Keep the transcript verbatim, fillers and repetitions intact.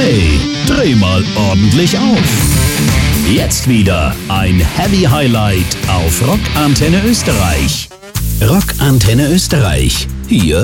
Hey, dreh mal ordentlich auf. Jetzt wieder ein Heavy Highlight auf Rockantenne Österreich. Rockantenne Österreich. Hier